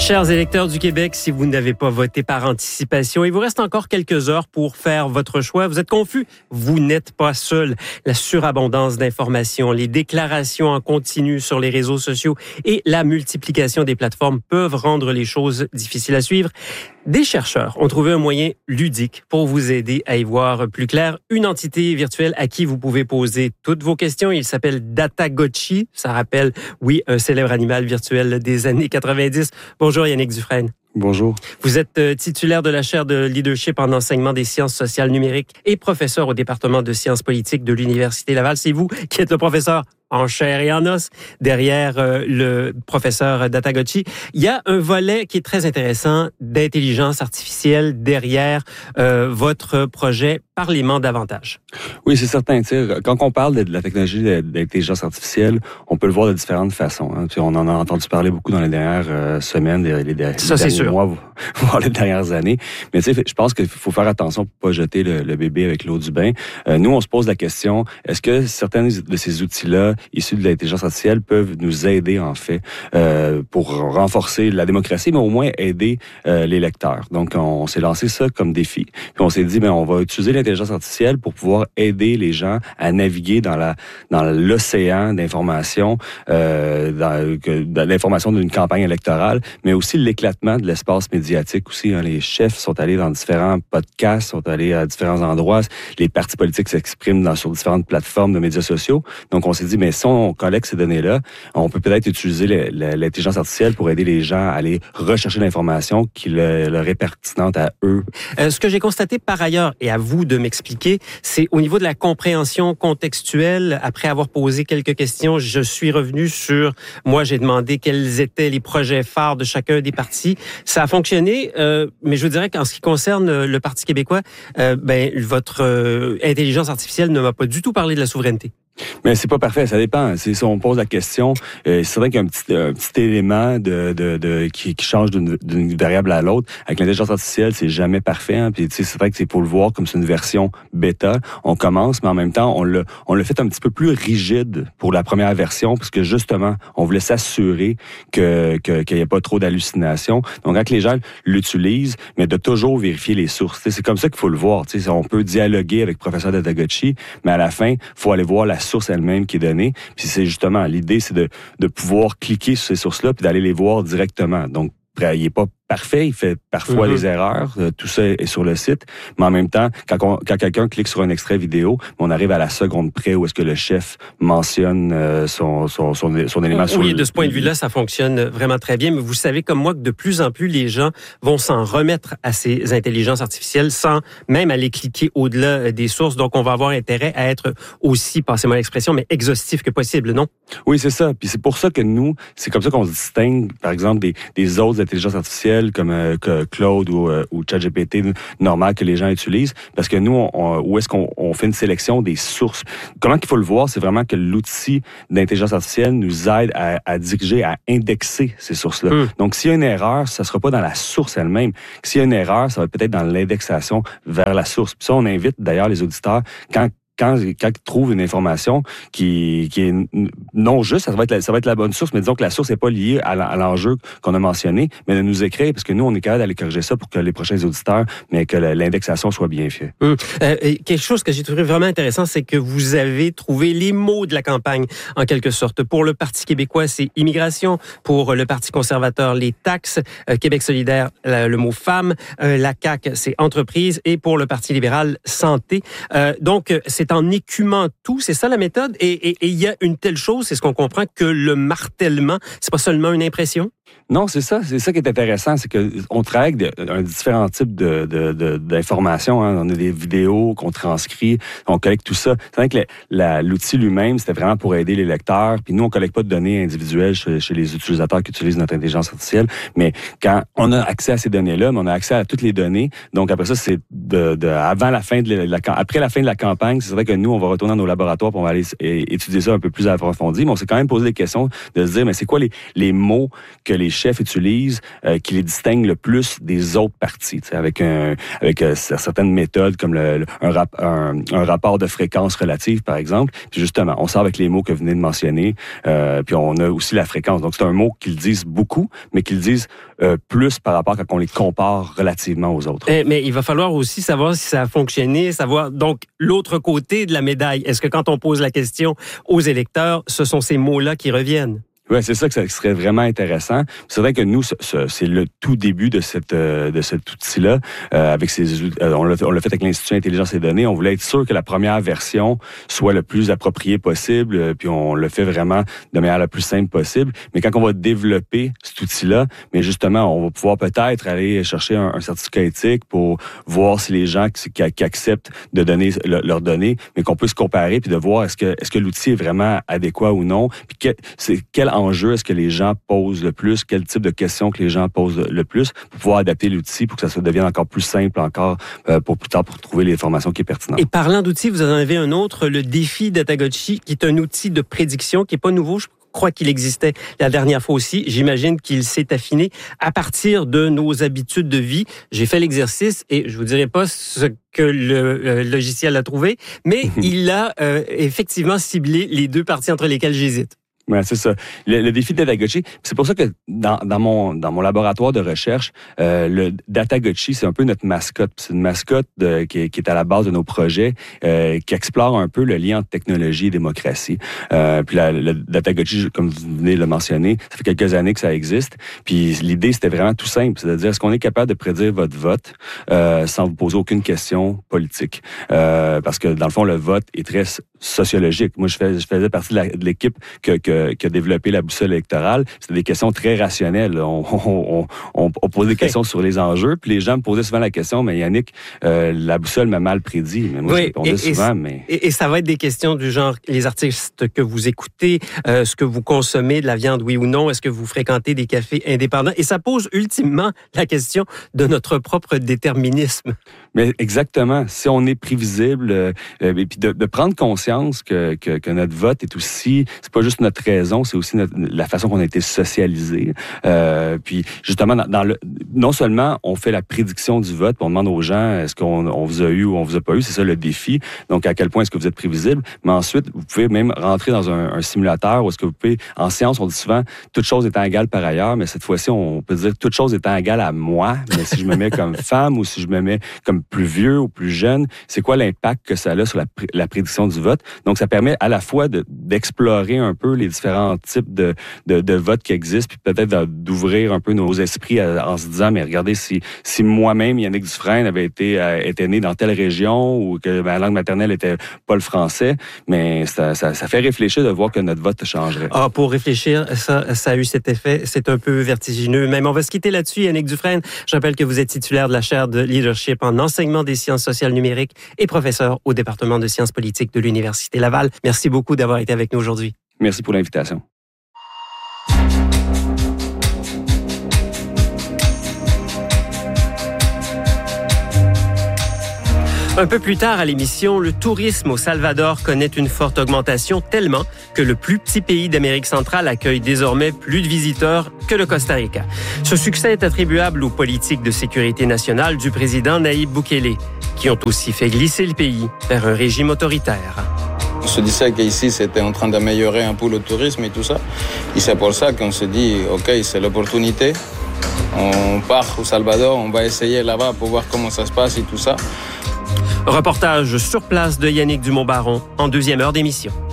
Chers électeurs du Québec, si vous n'avez pas voté par anticipation, il vous reste encore quelques heures pour faire votre choix. Vous êtes confus? Vous n'êtes pas seul. La surabondance d'informations, les déclarations en continu sur les réseaux sociaux et la multiplication des plateformes peuvent rendre les choses difficiles à suivre. Des chercheurs ont trouvé un moyen ludique pour vous aider à y voir plus clair. Une entité virtuelle à qui vous pouvez poser toutes vos questions. Il s'appelle Datagotchi. Ça rappelle, oui, un célèbre animal virtuel des années 90. Bonjour Yannick Dufresne. Bonjour. Vous êtes titulaire de la chaire de leadership en enseignement des sciences sociales numériques et professeur au département de sciences politiques de l'Université Laval. C'est vous qui êtes le professeur en chair et en os derrière le professeur Datagotchi. Il y a un volet qui est très intéressant d'intelligence artificielle derrière votre projet. Parlez-moi davantage. Oui, c'est certain. Quand on parle de la technologie d'intelligence artificielle, on peut le voir de différentes façons. Hein. On en a entendu parler beaucoup dans les dernières semaines, les derniers mois, voire les dernières années. Mais je pense qu'il faut faire attention pour pas jeter le bébé avec l'eau du bain. Nous, on se pose la question, est-ce que certains de ces outils-là, issus de l'intelligence artificielle, peuvent nous aider, en fait, pour renforcer la démocratie, mais au moins aider les lecteurs. Donc, on s'est lancé ça comme défi. Puis on s'est dit, on va utiliser l'intelligence artificielle pour pouvoir aider les gens à naviguer dans l'océan d'informations, l'information d'une campagne électorale, mais aussi l'éclatement de l'espace médiatique aussi. Hein. Les chefs sont allés dans différents podcasts, sont allés à différents endroits. Les partis politiques s'expriment sur différentes plateformes de médias sociaux. Donc, on s'est dit, mais si on collecte ces données-là, on peut peut-être utiliser l'intelligence artificielle pour aider les gens à aller rechercher l'information qui leur est pertinente à eux. Ce que j'ai constaté par ailleurs, et à vous de m'expliquer, c'est au niveau de la compréhension contextuelle. Après avoir posé quelques questions, je suis revenu sur... Moi, j'ai demandé quels étaient les projets phares de chacun des partis. Ça a fonctionné, mais je vous dirais qu'en ce qui concerne le Parti québécois, votre intelligence artificielle ne m'a pas du tout parlé de la souveraineté. Mais c'est pas parfait, ça dépend. Si on pose la question, c'est vrai qu'il y a un petit élément qui change d'une variable à l'autre. Avec l'intelligence artificielle, c'est jamais parfait. Hein. Puis c'est vrai que c'est pour le voir comme c'est une version bêta. On commence, mais en même temps, on l'a fait un petit peu plus rigide pour la première version, parce que justement, on voulait s'assurer qu'il n'y ait pas trop d'hallucinations. Donc, quand les gens l'utilisent, mais de toujours vérifier les sources. C'est comme ça qu'il faut le voir. On peut dialoguer avec le professeur Datagotchi, mais à la fin, il faut aller voir la source elle-même qui est donnée. Puis c'est justement, l'idée, c'est de pouvoir cliquer sur ces sources-là puis d'aller les voir directement. Donc, il n'est pas parfait, il fait parfois des erreurs, tout ça est sur le site, mais en même temps, quand quelqu'un clique sur un extrait vidéo, on arrive à la seconde près où est-ce que le chef mentionne son élément sur le... Oui, de ce point de vue-là, ça fonctionne vraiment très bien, mais vous savez comme moi que de plus en plus, les gens vont s'en remettre à ces intelligences artificielles sans même aller cliquer au-delà des sources, donc on va avoir intérêt à être aussi, passez-moi l'expression, mais exhaustif que possible, non? Oui, c'est ça, puis c'est pour ça que nous, c'est comme ça qu'on se distingue, par exemple, des autres intelligences artificielles comme Claude ou ChatGPT normal que les gens utilisent, parce que nous, où est-ce qu'on fait une sélection des sources? Comment qu'il faut le voir, c'est vraiment que l'outil d'intelligence artificielle nous aide à diriger, à indexer ces sources-là. Donc, s'il y a une erreur, ça ne sera pas dans la source elle-même. S'il y a une erreur, ça va peut-être dans l'indexation vers la source. Puis ça, on invite d'ailleurs les auditeurs, quand ils trouvent une information qui est non juste, ça va être la bonne source, mais disons que la source n'est pas liée à l'enjeu qu'on a mentionné, mais de nous écrire, parce que nous, on est capable d'aller corriger ça pour que les prochains auditeurs, mais que l'indexation soit bien faite. Quelque chose que j'ai trouvé vraiment intéressant, c'est que vous avez trouvé les mots de la campagne, en quelque sorte. Pour le Parti québécois, c'est immigration. Pour le Parti conservateur, les taxes. Québec solidaire, le mot femme. La CAQ, c'est entreprise. Et pour le Parti libéral, santé. Donc, c'est en écumant tout, c'est ça la méthode? Et il y a une telle chose, c'est ce qu'on comprend, que le martèlement, c'est pas seulement une impression? Non, c'est ça qui est intéressant, c'est qu'on travaille avec différents types d'informations. Hein. On a des vidéos qu'on transcrit, on collecte tout ça. C'est vrai que l'outil lui-même, c'était vraiment pour aider les lecteurs. Puis nous, on collecte pas de données individuelles chez les utilisateurs qui utilisent notre intelligence artificielle. Mais quand on a accès à ces données-là, mais on a accès à toutes les données. Donc après ça, c'est avant la fin après la fin de la campagne, c'est vrai que nous, on va retourner dans nos laboratoires, puis on va aller étudier ça un peu plus approfondi. Mais on s'est quand même posé des questions de se dire, mais c'est quoi les mots que les chefs utilisent qui les distinguent le plus des autres partis, avec certaines méthodes comme un rapport de fréquence relative, par exemple. Puis justement, on sort avec les mots que vous venez de mentionner, puis on a aussi la fréquence. Donc, c'est un mot qu'ils disent beaucoup, mais qu'ils disent plus par rapport quand on les compare relativement aux autres. Mais il va falloir aussi savoir si ça a fonctionné, savoir donc l'autre côté de la médaille. Est-ce que quand on pose la question aux électeurs, ce sont ces mots-là qui reviennent? Oui, c'est ça que ça serait vraiment intéressant. C'est vrai que nous, c'est le tout début de cet outil-là. Avec on l'a fait avec l'Institut Intelligence et Données. On voulait être sûr que la première version soit le plus appropriée possible, puis on le fait vraiment de manière la plus simple possible. Mais quand on va développer cet outil-là, mais justement, on va pouvoir peut-être aller chercher un certificat éthique pour voir si les gens qui acceptent de donner leurs données, mais qu'on puisse comparer puis de voir est-ce que l'outil est vraiment adéquat ou non, puis quel enjeu est-ce que les gens posent le plus, quel type de questions que les gens posent le plus pour pouvoir adapter l'outil pour que ça devienne encore plus simple encore pour plus tard pour trouver l'information qui est pertinente. Et parlant d'outils, vous en avez un autre, le défi Datagotchi, qui est un outil de prédiction qui n'est pas nouveau. Je crois qu'il existait la dernière fois aussi. J'imagine qu'il s'est affiné à partir de nos habitudes de vie. J'ai fait l'exercice et je vous dirai pas ce que le logiciel a trouvé, mais il a effectivement ciblé les deux parties entre lesquelles j'hésite. Ouais, c'est ça. Le défi de Datagotchi, c'est pour ça que dans mon laboratoire de recherche, le Datagotchi, c'est un peu notre mascotte. C'est une mascotte qui est à la base de nos projets, qui explore un peu le lien entre technologie et démocratie. Puis le Datagotchi, comme vous venez de le mentionner, ça fait quelques années que ça existe. Puis l'idée, c'était vraiment tout simple, c'est-à-dire est-ce qu'on est capable de prédire votre vote sans vous poser aucune question politique, parce que dans le fond, le vote est très sociologique. Moi, je faisais partie de l'équipe qui a développé la boussole électorale. C'était des questions très rationnelles. On posait des questions sur les enjeux, puis les gens me posaient souvent la question, mais Yannick, la boussole m'a mal prédit. Mais moi, je répondais souvent, Et ça va être des questions du genre, les artistes que vous écoutez, ce que vous consommez, de la viande, oui ou non, est-ce que vous fréquentez des cafés indépendants? Et ça pose ultimement la question de notre propre déterminisme. Mais exactement. Si on est prévisible, et puis de prendre conscience que notre vote est aussi, c'est pas juste notre raison, c'est aussi la façon qu'on a été socialisé. Puis justement, non seulement on fait la prédiction du vote, on demande aux gens est-ce qu'on vous a eu ou on vous a pas eu, c'est ça le défi. Donc à quel point est-ce que vous êtes prévisible. Mais ensuite, vous pouvez même rentrer dans un simulateur où est-ce que vous pouvez, en science, on dit souvent toute chose étant égale par ailleurs, mais cette fois-ci, on peut dire toute chose étant égale à moi. Mais si je me mets comme femme ou si je me mets comme plus vieux ou plus jeune, c'est quoi l'impact que ça a sur la prédiction du vote? Donc, ça permet à la fois d'explorer un peu les différents types de votes qui existent, puis peut-être d'ouvrir un peu nos esprits en se disant, mais regardez, si moi-même, Yannick Dufresne, avait été né dans telle région ou que ma langue maternelle était pas le français, mais ça fait réfléchir de voir que notre vote changerait. Ah, pour réfléchir, ça a eu cet effet. C'est un peu vertigineux. Même on va se quitter là-dessus, Yannick Dufresne. Je rappelle que vous êtes titulaire de la chaire de leadership en enseignement des sciences sociales numériques et professeur au département de sciences politiques de l'Université Laval. Merci beaucoup d'avoir été avec nous aujourd'hui. Merci pour l'invitation. Un peu plus tard à l'émission, le tourisme au Salvador connaît une forte augmentation tellement que le plus petit pays d'Amérique centrale accueille désormais plus de visiteurs que le Costa Rica. Ce succès est attribuable aux politiques de sécurité nationale du président Nayib Bukele, qui ont aussi fait glisser le pays vers un régime autoritaire. On se disait qu'ici, c'était en train d'améliorer un peu le tourisme et tout ça. Et c'est pour ça qu'on se dit, OK, c'est l'opportunité. On part au Salvador, on va essayer là-bas pour voir comment ça se passe et tout ça. Reportage sur place de Yannick Dumont-Baron en deuxième heure d'émission.